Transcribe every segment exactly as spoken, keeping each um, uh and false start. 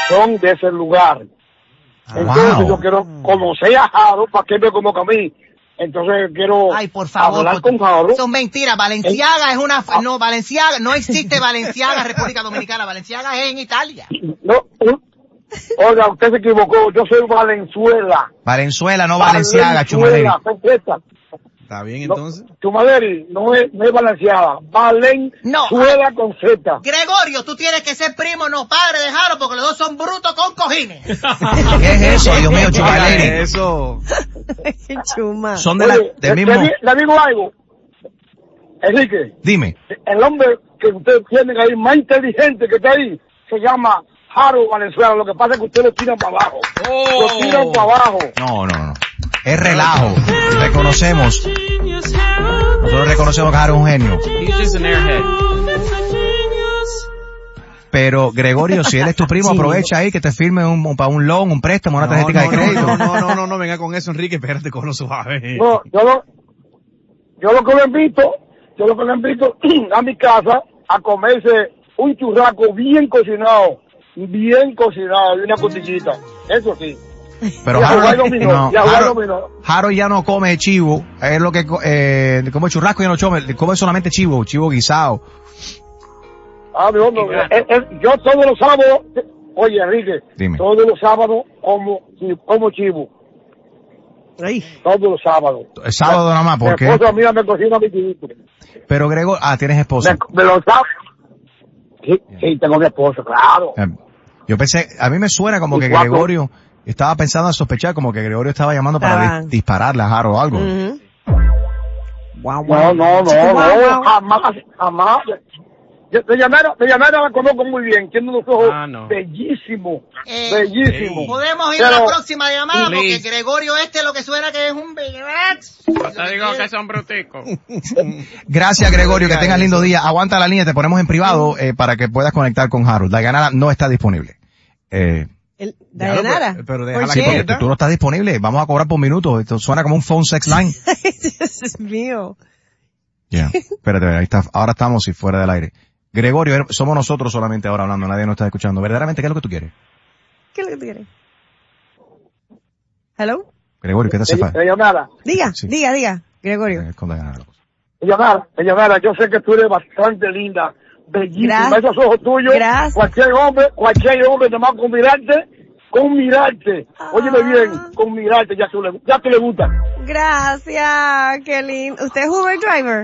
son de ese lugar. Entonces wow. yo quiero conocer a Jaro para que me conozca a mí. Entonces quiero Ay, por favor, hablar con Jaro. Son mentiras. Valenciaga es una... No, Valenciaga, no existe Valenciaga, República Dominicana. Valenciaga es en Italia. No, oiga, usted se equivocó. Yo soy Valenzuela. Valenzuela, no Valenciaga, Chumaderi. ¿Está bien, entonces? No, Chumaderi, no es, no es Valenciaga. Valenzuela no, con Z. Gregorio, tú tienes que ser primo, no padre de Jaro, porque los dos son brutos con cojines. ¿Qué es eso, Dios mío, Chumaderi? Eso. Qué chuma. Son de la, Oye, del mismo... Le, le digo algo. Enrique. Dime. El hombre que ustedes tienen ahí, más inteligente que está ahí, se llama Jaro Valenzuela. Lo que pasa es que ustedes lo tiran para abajo. Oh. Lo tiran para abajo. No, no, no. Es relajo. Reconocemos. Nosotros reconocemos que Jaro es un genio. He's just an airhead. Pero, Gregorio, si él es tu primo, sí. aprovecha ahí que te firme un, un, un loan, un préstamo, una no, tarjeta no, de crédito. No, no, no, no, no, venga con eso, Enrique, espérate con lo suave. No, yo lo, yo lo que lo invito, yo lo que lo invito a mi casa a comerse un churraco bien cocinado, bien cocinado y una costillita. Eso sí. Pero Jaro, no, Jaro, Jaro ya no come chivo, es lo que, eh, come churrasco y no come, come solamente chivo, chivo guisado. Ah, mi hombre, eh, eh, yo todos los sábados, oye Enrique, Dime. todos los sábados como, como chivo. Ay. Todos los sábados. El sábado nada más, ¿por qué? Mi esposa mía me cocina mi chivito. Pero Grego, ah, tienes esposa. Me, me lo sabes. Sí, sí, tengo mi esposa, claro. Eh, yo pensé, a mí me suena como que Gregorio, estaba pensando en sospechar como que Gregorio estaba llamando para ah. dis- dispararle a Jaro o algo. Uh-huh. Wow, wow. No, no, no, no, jamás, jamás. Yo, de llamera, de llamera la conozco muy bien, tiene unos ojos ah, no. bellísimos, eh, bellísimos. Podemos ir Pero, a la próxima llamada please. Porque Gregorio este lo que suena que es un bellax. Te digo que son bruticos. Gracias, Gregorio, que tengas lindo día. Aguanta la línea, te ponemos en privado eh, para que puedas conectar con Harold. Dayanara no está disponible. Eh, El, Dayanara. Pero, pero déjala sí, porque tú no estás disponible. Vamos a cobrar por minutos. Esto suena como un phone sex line. Dios es mío. Ya, yeah. Espérate, ahí está. Ahora estamos y fuera del aire. Gregorio, somos nosotros solamente ahora hablando, nadie nos está escuchando. ¿Verdaderamente qué es lo que tú quieres? ¿Qué es lo que tú quieres? ¿Hello? Gregorio, ¿qué te hace falta? Diga, sí. diga, diga, Gregorio. Eh, con Dayanara. Dayanara, Dayanara, yo sé que tú eres bastante linda, bellísima, Gracias. esos ojos tuyos. Gracias. Cualquier hombre, cualquier hombre, nomás con mirarte, con mirarte. Ah. Óyeme bien, con mirarte, ya tú le, ya tú le gusta. Gracias, qué lindo. ¿Usted es Uber driver?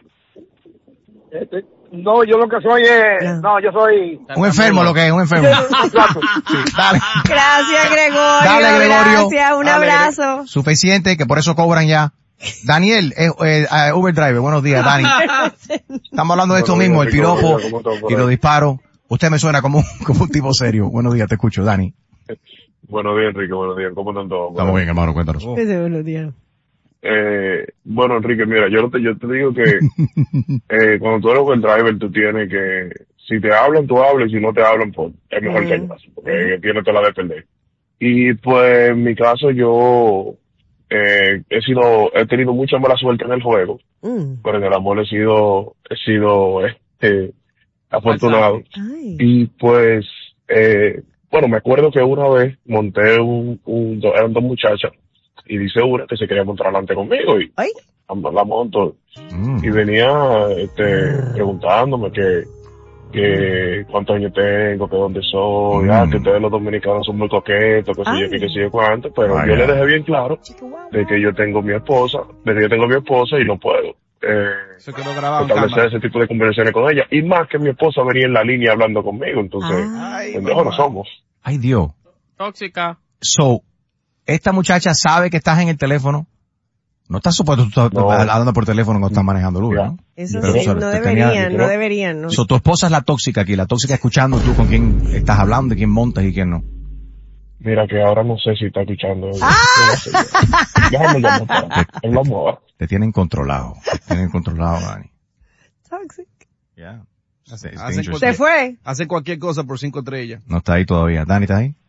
Este, No, yo lo que soy es, no, no yo soy... Un enfermo lo que es, un enfermo. Sí, dale. Gracias, Gregorio. Dale, Gregorio. Gracias, un dale, abrazo. Suficiente, que por eso cobran ya. Daniel, eh, eh, Uber Driver, buenos días, Dani. Estamos hablando de esto mismo, el piropo y los disparos. Usted me suena como un, como un tipo serio. Buenos días, te escucho, Dani. Buenos días, Enrique, buenos días. ¿Cómo están todos? Estamos bien, hermano, cuéntanos. Oh. Buenos días. Eh, bueno, Enrique, mira, yo te, yo te digo que eh, cuando tú eres buen driver, tú tienes que, si te hablan, tú hablas, y si no te hablan, pues es mejor mm. que hayas, porque mm. tienes toda la de perder. Y pues en mi caso yo eh, he sido, he tenido mucha mala suerte en el juego, mm. pero en el amor he sido, he sido este, afortunado. Ay. Y pues, eh, bueno, me acuerdo que una vez monté un, un eran dos muchachas, y dice una que se quería montar adelante conmigo y ¿Ay? la monto mm. y venía este preguntándome que que cuántos años tengo, que dónde soy, mm. ah, que ustedes los dominicanos son muy coquetos, que sé yo, que, que sé yo cuánto, pero Ay, yo ya. le dejé bien claro de que yo tengo mi esposa, de que yo tengo mi esposa y no puedo eh, establecer ese tipo de conversaciones con ella, y más que mi esposa venía en la línea hablando conmigo, entonces pendejos no somos. Ay, Dios. Tóxica. So, esta muchacha sabe que estás en el teléfono. No estás supuesto tú estás no. hablando por teléfono cuando estás manejando Uber, ¿no? Eso Pero, sí, no, no deberían, tenía, no deberían. No. So, tu esposa es la tóxica aquí, la tóxica escuchando tú con quién estás hablando, de quién montas y quién no. Mira que ahora no sé si está escuchando. ¡Ah! Déjame llamar. Hablamos. Te tienen controlado. Te tienen controlado, Dani. Toxic. Ya. Yeah. Se fue. Hace cualquier cosa por cinco estrellas. No está ahí todavía. Dani, ¿está ahí?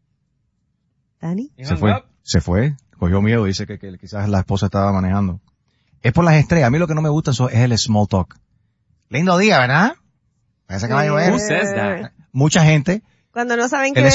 Dani. Se fue. Se fue. Cogió miedo. Dice que, que quizás la esposa estaba manejando. Es por las estrellas. A mí lo que no me gusta es el small talk. Lindo día, ¿verdad? Parece que va a llover. Who says that? Mucha gente. Cuando no saben qué